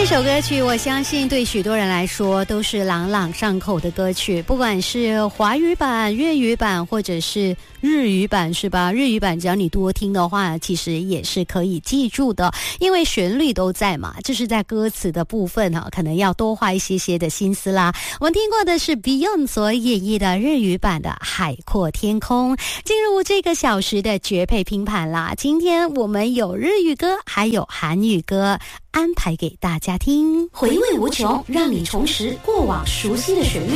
这首歌曲我相信对许多人来说都是朗朗上口的歌曲，不管是华语版、粤语版或者是日语版，是吧？日语版只要你多听的话，其实也是可以记住的，因为旋律都在嘛，就是在歌词的部分可能要多花一些的心思啦。我们听过的是 Beyond 所演绎的日语版的《海阔天空》。进入这个小时的绝配拼盘啦，今天我们有日语歌还有韩语歌安排给大家听， 回味无穷，让你重拾过往熟悉的旋律。